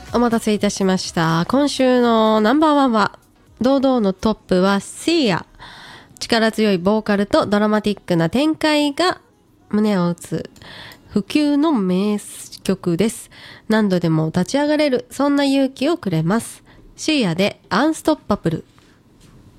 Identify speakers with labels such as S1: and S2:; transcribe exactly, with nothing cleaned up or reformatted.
S1: お待たせいたしました。今週のナンバーワンは堂々のトップはシーア。力強いボーカルとドラマティックな展開が胸を打つ不朽の名曲です。何度でも立ち上がれる、そんな勇気をくれます。シーアでアンストッパブル。